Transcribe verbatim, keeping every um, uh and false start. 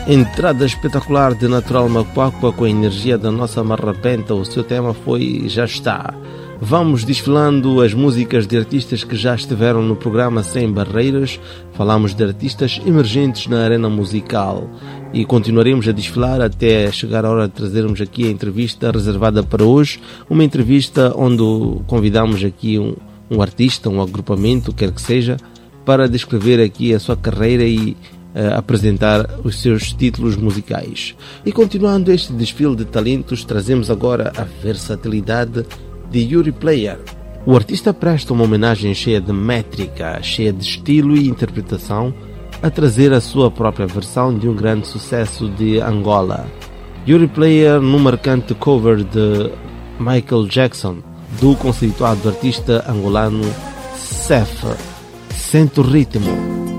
Entrada espetacular de Natural Macuacua com a energia da nossa marrapenta. O seu tema foi Já Está. Vamos desfilando as músicas de artistas que já estiveram no programa Sem Barreiras. Falamos de artistas emergentes na arena musical e continuaremos a desfilar até chegar a hora de trazermos aqui a entrevista reservada para hoje. Uma entrevista onde convidamos aqui um, um artista, um agrupamento, quer que seja, para descrever aqui a sua carreira e Uh, apresentar os seus títulos musicais. E continuando este desfile de talentos, trazemos agora a versatilidade de Yuri Player. O artista presta uma homenagem cheia de métrica, cheia de estilo e interpretação, a trazer a sua própria versão de um grande sucesso de Angola. Yuri Player, num marcante cover de Michael Jackson, do conceituado artista angolano Cef. Sente o ritmo.